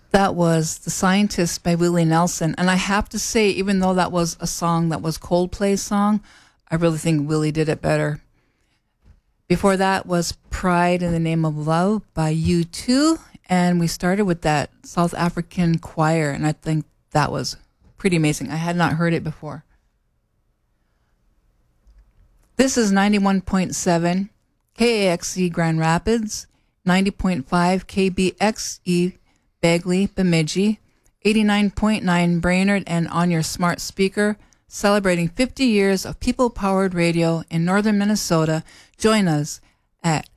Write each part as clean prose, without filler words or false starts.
That was The Scientist by Willie Nelson. And I have to say, even though that was a song that was Coldplay's song, I really think Willie did it better. Before that was Pride in the Name of Love by U2. And we started with that South African choir. And I think that was pretty amazing. I had not heard it before. This is 91.7 KAXE Grand Rapids, 90.5 KBXE Bagley, Bemidji, 89.9 Brainerd, and on your smart speaker, celebrating 50 years of people-powered radio in northern Minnesota. Join us at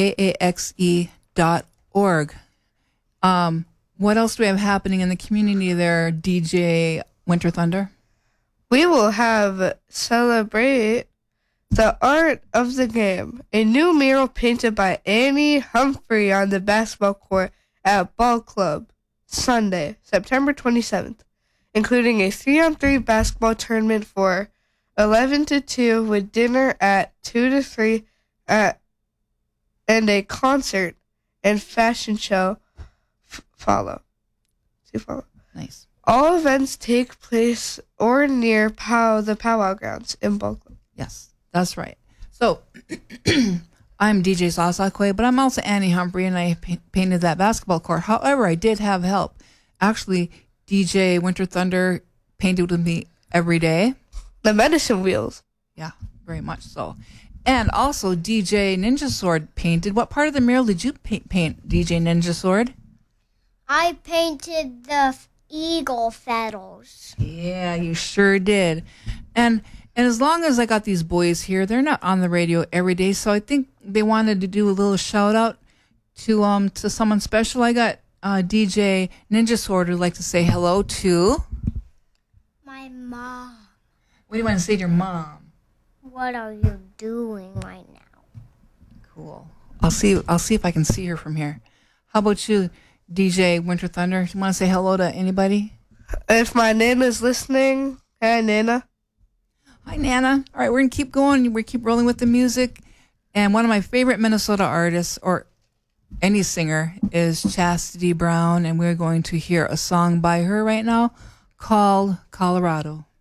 kaxe.org. What else do we have happening in the community there, DJ Winter Thunder? We will have Celebrate the Art of the Game, a new mural painted by Annie Humphrey on the basketball court at Ball Club, Sunday, September 27th, including a 3-on-3 basketball tournament for 11 to 2 with dinner at 2 to 3 and a concert and fashion show follow. Nice. All events take place or near the Powwow Grounds in Ball Club. Yes, that's right. So, I'm DJ Sasakwe, but I'm also Annie Humphrey, and I painted that basketball court. However, I did have help. Actually, DJ Winter Thunder painted with me every day. The medicine wheels. Yeah, very much so. And also, DJ Ninja Sword painted. What part of the mural did you paint, DJ Ninja Sword? I painted the eagle feathers. Yeah, you sure did. And as long as I got these boys here, they're not on the radio every day, so I think they wanted to do a little shout out to someone special. I got DJ Ninja Sword would like to say hello to My mom. What do you want to say to your mom? What are you doing right now? Cool. I'll see if I can see her from here. How about you, DJ Winter Thunder? You want to say hello to anybody? If my Nana's listening, hey Nana. Hi, Nana. All right, we're going to keep going. We keep rolling with the music. And one of my favorite Minnesota artists, or any singer, is Chastity Brown. And we're going to hear a song by her right now called Colorado.